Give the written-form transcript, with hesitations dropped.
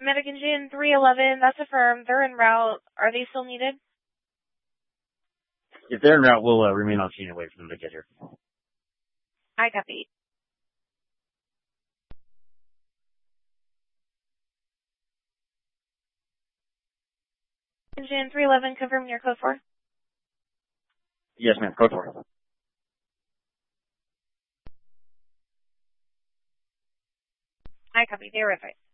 Medic Engine 311, that's affirmed. They're en route. Are they still needed? If they're en route, we'll remain on scene and wait for them to get here. I copy. Engine 311, confirm your code 4. Yes, ma'am. Code 4. I copy. They're verified.